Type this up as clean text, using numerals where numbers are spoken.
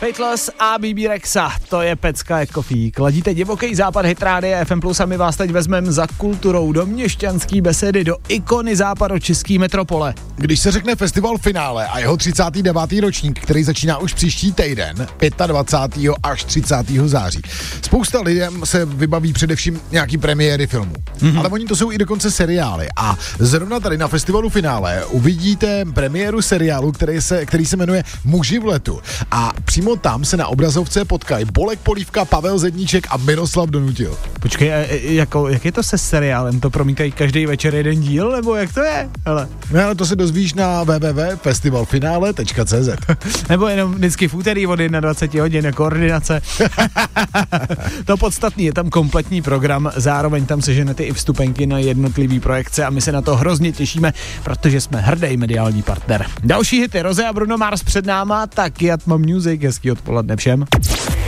Faithless a BB Rexa, to je pecka jako fík. Ladíte divoký západ Hit Rádia FM Plus a my vás teď vezmeme za kulturou do měšťanský besedy, do ikony západočeský metropole. Když se řekne festival Finále a jeho 39. ročník, který začíná už příští týden, 25. až 30. září. Spousta lidem se vybaví především nějaký premiéry filmů. Ale oni to jsou i dokonce seriály. A zrovna tady na festivalu Finále uvidíte premiéru seriálu, který se jmenuje Muži v letu. A přímo tam se na obrazovce potkají Bolek Polívka, Pavel Zedníček a Miroslav Donutil. Počkej, jak je to se seriálem? To promítají každý večer jeden díl, nebo jak to je? Hele. No, ale to se dozvíš na www.festivalfinale.cz. Nebo jenom vždycky v úterý od 21 hodin koordinace. To podstatný, je tam kompletní program, zároveň tam seženete i vstupenky na jednotlivý projekce a my se na to hrozně těšíme, protože jsme hrdý mediální partner. Další hity Rosé a Bruno Mars před náma, tak Jatma Music, hezký odpoledne všem.